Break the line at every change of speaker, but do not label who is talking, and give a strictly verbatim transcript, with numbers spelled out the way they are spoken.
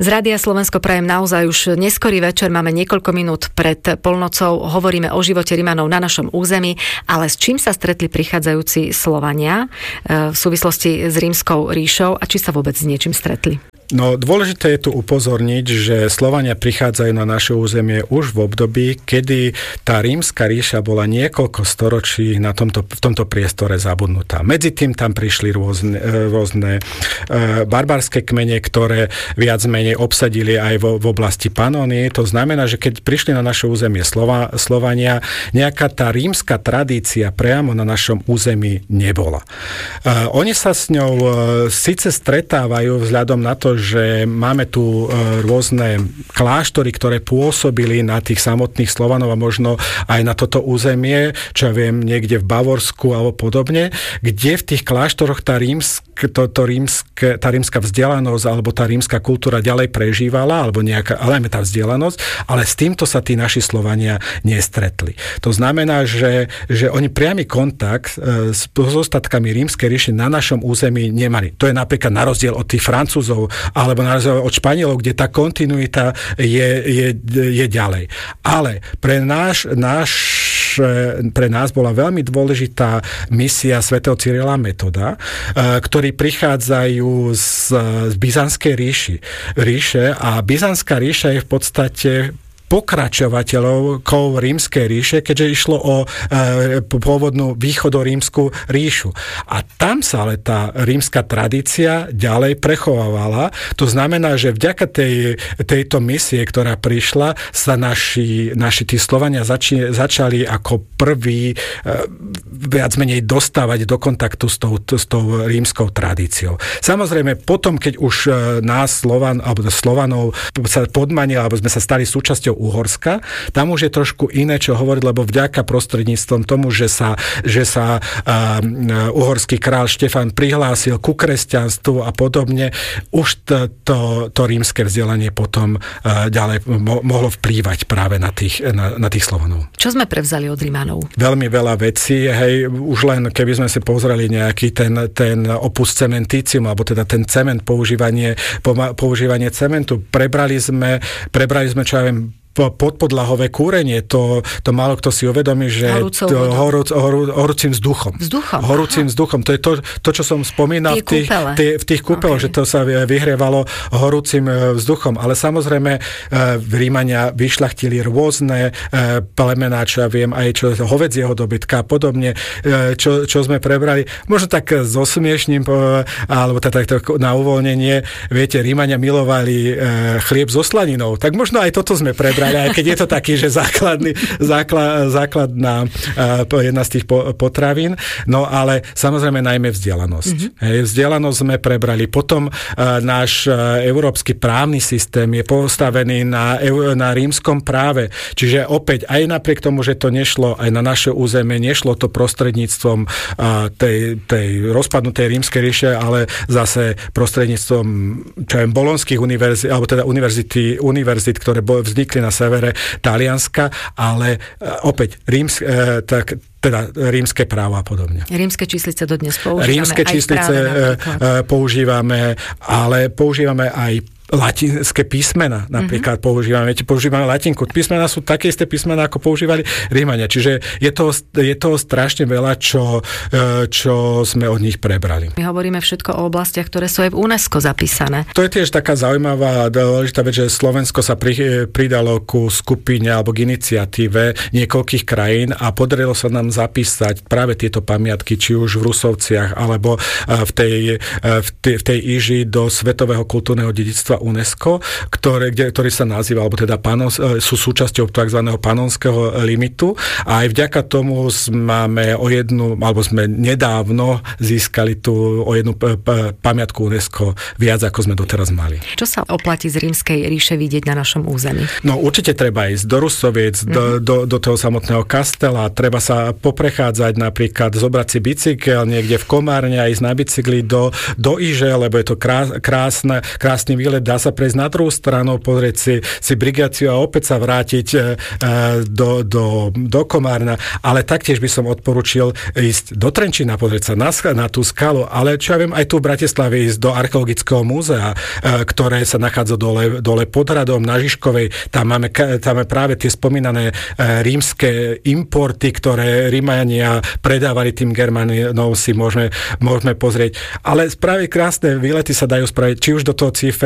Z Rádia Slovensko prajem naozaj už neskorý večer, máme niekoľko minút pred polnocou, hovoríme o živote Rimanov na našom území, ale s čím sa stretli prichádzajúci Slovania v súvislosti s Rímskou ríšou a či sa vôbec s niečím stretli?
No, dôležité je tu upozorniť, že Slovania prichádzajú na naše územie už v období, kedy tá Rímska ríša bola niekoľko storočí na tomto, v tomto priestore zabudnutá. Medzi tým tam prišli rôzne, rôzne e, barbarské kmene, ktoré viac menej obsadili aj vo, v oblasti Panónie. To znamená, že keď prišli na naše územie Slova, Slovania, nejaká tá rímska tradícia priamo na našom území nebola. E, oni sa s ňou e, síce stretávajú vzhľadom na to, že máme tu rôzne kláštory, ktoré pôsobili na tých samotných Slovanov a možno aj na toto územie, čo ja viem, niekde v Bavorsku alebo podobne, kde v tých kláštoroch tá, rímsk, to, to rímske, tá rímska vzdelanosť alebo tá rímska kultúra ďalej prežívala, alebo nejaká, ale aj tá vzdelanosť, ale s týmto sa tí naši Slovania nestretli. To znamená, že, že oni priamy kontakt s pozostatkami Rímskej ríše na našom území nemali. To je napríklad na rozdiel od tých Francúzov alebo na rozdiel od Španielov, kde tá kontinuita je, je, je ďalej. Ale pre náš, náš pre nás bola veľmi dôležitá misia svätého Cyrila Metoda, ktorí prichádzajú z, z Byzantskej ríši, ríše a Byzantská ríša je v podstate pokračovateľov Rímskej ríše, keďže išlo o e, pôvodnú východorímsku ríšu. A tam sa ale tá rímska tradícia ďalej prechovávala. To znamená, že vďaka tej, tejto misie, ktorá prišla, sa naši, naši tí Slovania zači, začali ako prví e, viac menej dostávať do kontaktu s tou, s tou rímskou tradíciou. Samozrejme, potom, keď už nás Slovan, alebo Slovanov sa podmanili, alebo sme sa stali súčasťou Uhorska. Tam už je trošku iné, čo hovoriť, lebo vďaka prostredníctvom tomu, že sa, že sa uh, uhorský král Štefan prihlásil ku kresťanstvu a podobne, už to, to, to rímske vzdelanie potom uh, ďalej mo- mohlo vplývať práve na tých, na, na tých Slovanov.
Čo sme prevzali od Rimanov?
Veľmi veľa vecí, hej, už len keby sme si pozreli nejaký ten, ten opus cementícium, alebo teda ten cement, používanie, používanie cementu, prebrali sme, prebrali sme, čo ja viem, podpodlahové kúrenie, to, to málo kto si uvedomí, že horúc, horú, horúcim vzduchom.
Vzduchom?
Horúcim vzduchom. To je to, to čo som spomínal
v
tých, tých, v tých kúpeloch, okay. Že to sa vyhrievalo horúcim vzduchom. Ale samozrejme v Rímania vyšľachtili rôzne plemená, čo ja viem, aj čo hovedzieho dobytka a podobne, čo, čo sme prebrali. Možno tak s osmiešním, alebo takto na uvoľnenie, viete, Rímania milovali chlieb so slaninou. Tak možno aj toto sme prebrali. Aj keď je to taký, že základný, základ, základná uh, jedna z tých po, potravín. No ale samozrejme najmä vzdelanosť. Mm-hmm. Hej, vzdelanosť sme prebrali. Potom uh, náš uh, európsky právny systém je postavený na, na rímskom práve. Čiže opäť, aj napriek tomu, že to nešlo aj na naše územie, nešlo to prostredníctvom uh, tej, tej rozpadnutej rímskej ríše, ale zase prostredníctvom čo viem, bolonských univerzít, alebo teda univerzity, univerzít, ktoré vznikli na severe Talianska, ale opäť ríms, e, tak, teda rímske právo a podobne.
Rímske číslice dodnes používame.
Rímske číslice e, používame, ale používame aj latinské písmena, napríklad mm-hmm. používame, používame latinku. Písmena sú také isté písmena, ako používali Rímania. Čiže je to, je to strašne veľa, čo, čo sme od nich prebrali.
My hovoríme všetko o oblastiach, ktoré sú aj v UNESCO zapísané.
To je tiež taká zaujímavá dôležitá vec, že Slovensko sa pri, pridalo ku skupine alebo k iniciatíve niekoľkých krajín a podarilo sa nám zapísať práve tieto pamiatky, či už v Rusovciach, alebo v tej, v tej, v tej Iži do Svetového kultúrneho dedičstva UNESCO, ktoré, kde, ktorý sa nazýva, alebo teda panons, sú súčasťou tzv. Panonského limitu a aj vďaka tomu máme o jednu, alebo sme nedávno získali tú o jednu p- p- pamiatku UNESCO viac, ako sme doteraz mali.
Čo sa oplatí z Rímskej ríše vidieť na našom území?
No určite treba ísť do Rusoviec, mm-hmm. do, do, do toho samotného kastela, treba sa poprechádzať, napríklad zobrať si bicykel niekde v Komárne a ísť na bicykli do, do Iže, lebo je to krás, krásne, krásny výlet dá sa prejsť na druhú stranu, pozrieť si, si Brigáciu a opäť sa vrátiť e, do, do, do Komárna, ale taktiež by som odporučil ísť do Trenčína, pozrieť sa na, na tú skalu, ale čo ja viem, aj tu v Bratislave ísť do archeologického múzea, e, ktoré sa nachádza dole, dole pod hradom na Žižkovej. Tam máme, tam máme práve tie spomínané e, rímske importy, ktoré Rímania predávali tým Germanom, si môžeme, môžeme pozrieť. Ale práve krásne výlety sa dajú spraviť, či už do toho Cífe,